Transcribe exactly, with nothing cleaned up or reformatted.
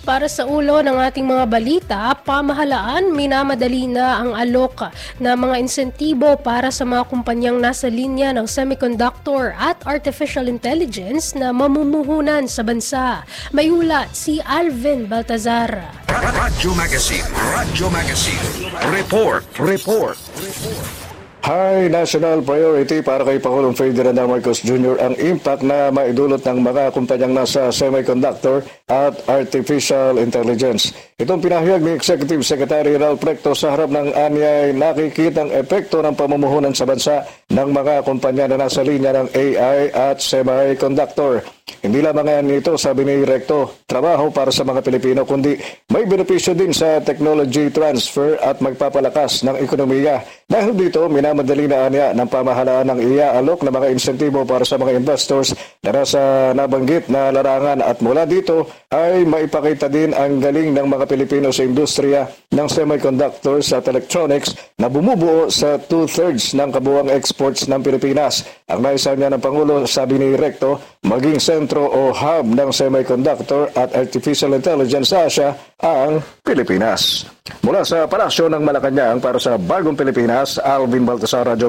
para sa ulo ng ating mga balita, pamahalaan minamadali na ang alok na mga insentibo para sa mga kumpanyang nasa linya ng semiconductor at artificial intelligence na mamumuhunan sa bansa. May ulat si Alvin Baltazar. Radyo Magazine, Radyo Magazine, Report, Report, Report. High national priority para kay Pangulong Ferdinand Marcos Junior ang impact na maidulot ng mga kumpanyang nasa semiconductor at artificial intelligence. Itong pinahayag ni Executive Secretary Ralph Recto sa harap ng anyay nakikitang epekto ng pamumuhunan sa bansa ng mga kumpanya na nasa linya ng A I at semiconductor. Hindi lamang yan ito, sabi ni Recto, trabaho para sa mga Pilipino, kundi may benepisyo din sa technology transfer at magpapalakas ng ekonomiya. Dahil dito, minamadali na anya ng pamahalaan ng iaalok na mga insentibo para sa mga investors na nasa nabanggit na larangan at mula dito ay maipakita din ang galing ng mga Pilipino sa industriya ng semiconductors at electronics na bumubuo sa two-thirds ng kabuuang exports ng Pilipinas. Ang naisa niya ng Pangulo, sabi ni Recto, maging sentro o hub ng semiconductor at artificial intelligence sa Asia ang Pilipinas. Mula sa Palasyo ng Malacanang para sa Bagong Pilipinas, Alvin Baltasar, Radio